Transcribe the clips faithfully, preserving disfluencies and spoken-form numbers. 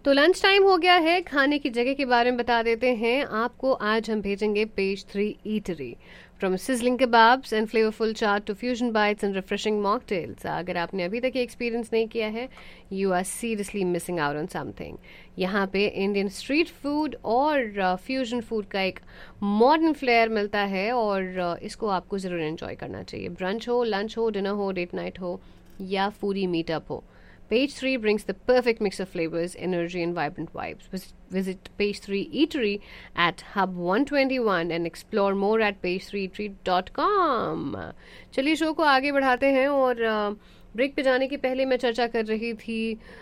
तो lunch time हो गया है, खाने की जगह के बारे में बता देते हैं आपको। आज हम भेजेंगे page three eatery. From sizzling kebabs and flavourful chaat to fusion bytes and refreshing mocktails. अगर आपने अभी तक ये एक्सपीरियंस नहीं किया है, you are seriously missing out on something. यहाँ पे इंडियन स्ट्रीट फूड और फ्यूजन फूड का एक मॉडर्न फ्लेयर मिलता है और uh, इसको आपको ज़रूर एंजॉय करना चाहिए। ब्रंच हो, लंच हो, डिनर हो, डेट नाइट हो या फूडी मीटअप हो, Page three brings the perfect mix of flavors, energy, and vibrant vibes. Vis- Visit Page three Eatery at Hub one twenty-one and explore more at page three eatery dot com. चलिए show को आगे बढ़ाते हैं और break पे जाने के पहले मैं चर्चा कर रही थी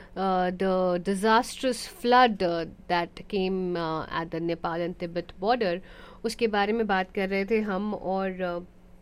the disastrous flood that came at the Nepal and Tibet border. उसके बारे में बात कर रहे थे हम और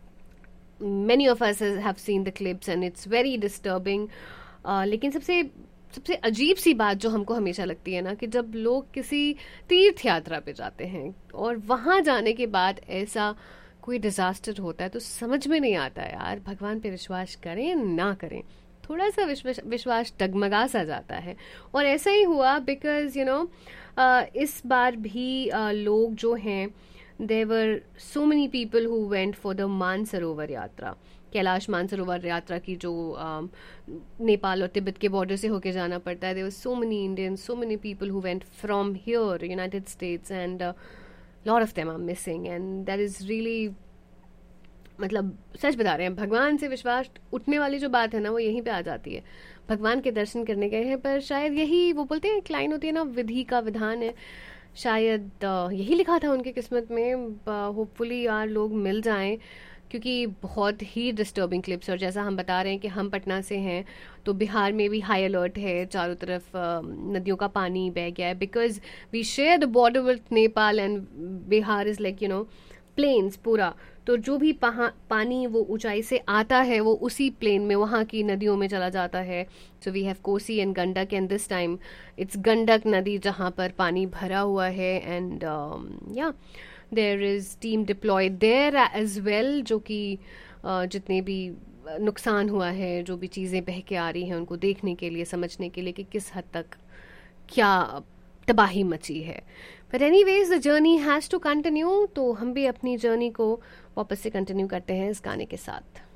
many of us has- have seen the clips and it's very disturbing. Uh, लेकिन सबसे सबसे अजीब सी बात जो हमको हमेशा लगती है ना, कि जब लोग किसी तीर्थ यात्रा पे जाते हैं और वहाँ जाने के बाद ऐसा कोई डिजास्टर होता है तो समझ में नहीं आता यार, भगवान पे विश्वास करें ना करें, थोड़ा सा विश्वास विश्वास डगमगा सा जाता है। और ऐसा ही हुआ बिकॉज यू नो इस बार भी uh, लोग जो हैं, there were so many people who went for the Mansarovar यात्रा, कैलाश मानसरोवर यात्रा की जो um, नेपाल और तिब्बत के बॉर्डर से होके जाना पड़ता है। there were so many Indians, so many people who went from here, United States, and a lot of them are missing and that is really, मतलब सच बता रहे हैं, भगवान से विश्वास उठने वाली जो बात है ना, वो यहीं पे आ जाती है। भगवान के दर्शन करने गए हैं पर शायद यही, वो बोलते हैं एक लाइन होती है ना, विधि का विधान है, शायद uh, यही लिखा था उनकी किस्मत में। होपफुली यार लोग मिल जाएं, क्योंकि बहुत ही डिस्टर्बिंग क्लिप्स। और जैसा हम बता रहे हैं कि हम पटना से हैं, तो बिहार में भी हाई अलर्ट है, चारों तरफ uh, नदियों का पानी बह गया है because we share the border with Nepal and Bihar is like you know planes पूरा। तो जो भी पहा पानी वो ऊंचाई से आता है वो उसी प्लेन में वहाँ की नदियों में चला जाता है। So we have Kosi and Gandak and this time it's Gandak नदी जहाँ पर पानी भरा हुआ है। एंड या there is team diploid there as well, जो कि uh, जितने भी नुकसान हुआ है, जो भी चीज़ें बह के आ रही हैं, उनको देखने के लिए, समझने के लिए कि किस हद तक क्या तबाही मची है। But any ways the journey has to continue, तो हम भी अपनी जर्नी को वापस से कंटिन्यू करते हैं इस गाने के साथ।